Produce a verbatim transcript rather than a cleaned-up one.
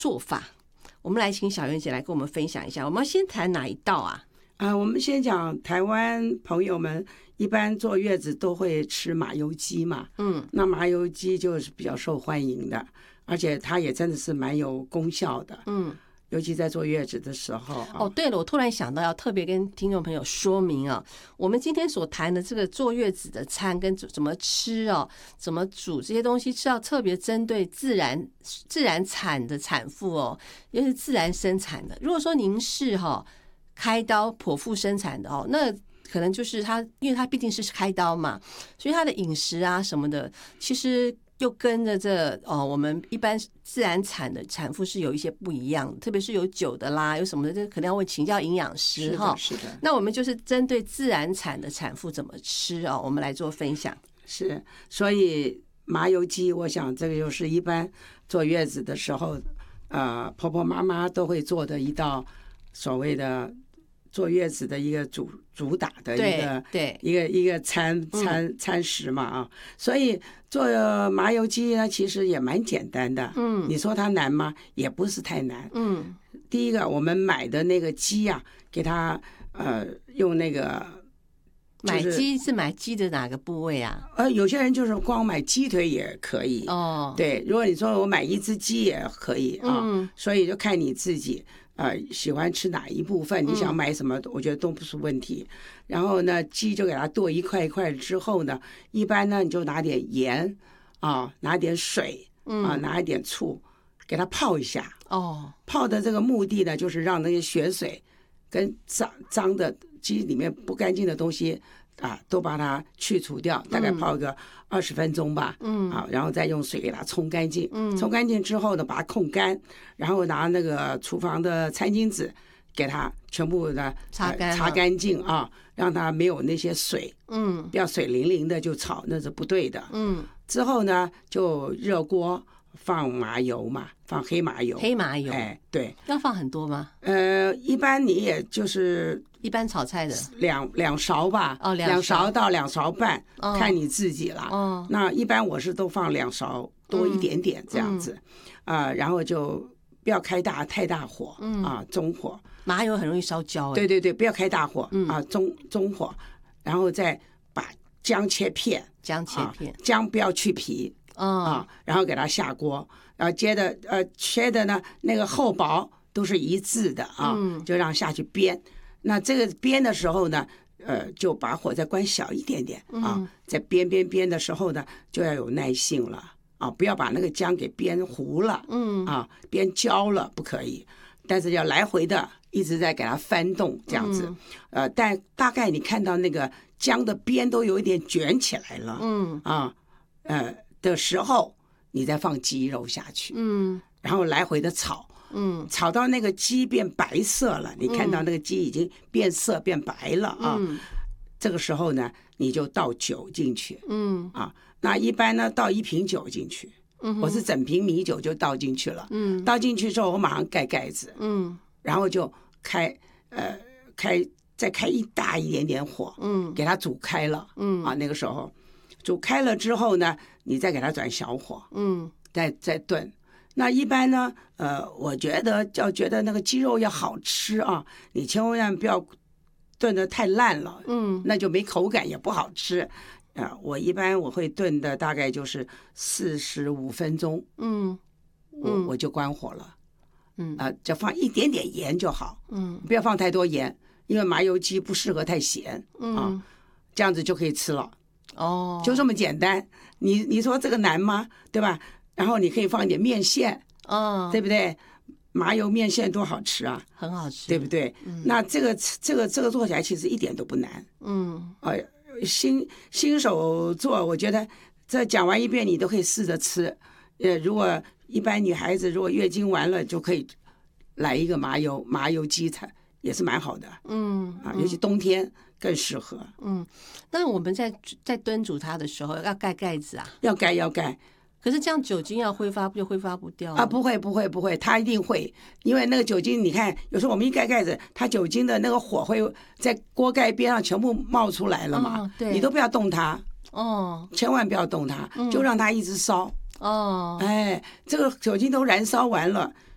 做法。我们来请小媛姐来跟我们分享一下，我们要先谈哪一道啊？ 啊，我们先讲台湾朋友们一般坐月子都会吃麻油鸡嘛，嗯，那麻油鸡就是比较受欢迎的，而且它也真的是蛮有功效的，嗯，尤其在坐月子的时候。 哦，对了，我突然想到要特别跟听众朋友说明啊，我们今天所谈的这个坐月子的餐跟怎么吃哦，怎么煮这些东西是要特别针对自然自然产的产妇哦，尤其是自然生产的。如果说您是哈、哦、开刀剖腹生产的哦，那可能就是他，因为他毕竟是开刀嘛，所以他的饮食啊什么的，其实又跟着这哦，我们一般自然产的产妇是有一些不一样的，特别是有酒的啦，有什么的，这可能要会请教营养师哈。 是的， 那我们就是针对自然产的产妇怎么吃哦，我们来做分享。 是，所以麻油鸡，我想这个就是一般坐月子的时候，呃，婆婆妈妈都会做的一道所谓的坐月子的一个主主打的一个对一个一个餐餐餐食嘛啊，所以做麻油鸡呢，其实也蛮简单的。嗯，你说它难吗？也不是太难。嗯，第一个我们买的那个鸡啊，给它呃用那个、就是、 买鸡是买鸡的哪个部位啊？ 呃，有些人就是光买鸡腿也可以。哦，对，如果你说我买一只鸡也可以啊，嗯、所以就看你自己。呃，喜欢吃哪一部分？你想买什么？我觉得都不是问题。然后呢，鸡就给它剁一块一块之后呢，一般呢你就拿点盐啊，拿点水啊，拿一点醋，给它泡一下。哦，泡的这个目的呢，就是让那些血水跟脏脏的鸡里面不干净的东西啊，都把它去除掉。大概泡个二十分钟吧。嗯，啊，然后再用水给它冲干净。嗯，冲干净之后呢，把它控干，然后拿那个厨房的餐巾纸给它全部的擦干、呃、 擦干净啊，让它没有那些水。嗯，不要水灵灵的就炒，那是不对的。嗯，之后呢，就热锅放麻油嘛，放黑麻油。 黑麻油， 哎，对， 要放很多吗？ 呃，一般你也就是一般炒菜的两两勺吧，哦，两勺, 两勺到两勺半，哦，看你自己了。哦，那一般我是都放两勺多一点点这样子，啊、嗯呃，然后就不要开大太大火，嗯啊，中火。 麻油很容易烧焦， 对对对，不要开大火，嗯啊，中中火，然后再把姜切片， 姜切片， 啊、姜不要去皮。哦、啊，然后给它下锅，然后接着呃切的呢那个厚薄都是一致的啊，嗯、就让下去煸。那这个煸的时候呢，呃，就把火再关小一点点啊，嗯、在煸煸煸的时候呢，就要有耐性了啊，不要把那个姜给煸糊了，嗯啊，煸焦了不可以，但是要来回的一直在给它翻动这样子，嗯、呃，但大概你看到那个姜的边都有一点卷起来了，嗯啊，呃。的时候，你再放鸡肉下去，嗯，然后来回的炒，嗯，炒到那个鸡变白色了，你看到那个鸡已经变色变白了啊，嗯，这个时候呢，你就倒酒进去，嗯啊，那一般呢倒一瓶酒进去，嗯，我是整瓶米酒就倒进去了，嗯，倒进去之后我马上盖盖子，嗯，然后就开呃开再开一大一点点火，嗯，给它煮开了，嗯啊，那个时候煮开了之后呢。你再给它转小火，嗯，再再炖。那一般呢，呃，我觉得要觉得那个鸡肉要好吃啊，你千万不要炖得太烂了，嗯，那就没口感也不好吃。啊、呃，我一般我会炖的大概就是四十五分钟，嗯，我我就关火了，嗯啊、呃，就放一点点盐就好，嗯，不要放太多盐，因为麻油鸡不适合太咸，嗯啊，这样子就可以吃了。哦，就这么简单。你你说这个难吗？对吧？然后你可以放一点面线，哦，对不对？麻油面线多好吃啊， 很好吃， 对不对？嗯、那这个这个这个做起来其实一点都不难。嗯，呃，新新手做，我觉得这讲完一遍你都可以试着吃。呃，如果一般女孩子如果月经完了就可以来一个麻油麻油鸡菜，也是蛮好的。嗯啊，尤其冬天。更适合。 嗯，那我们在在炖煮它的时候要盖盖子啊？ 要盖要盖。 可是这样酒精要挥发就挥发不掉啊？不会不会不会，它一定会，因为那个酒精，你看有时候我们一盖盖子，它酒精的那个火会在锅盖边上全部冒出来了嘛。哦、对，你都不要动它。哦，千万不要动它，就让它一直烧。哦，哎，这个酒精都燃烧完了，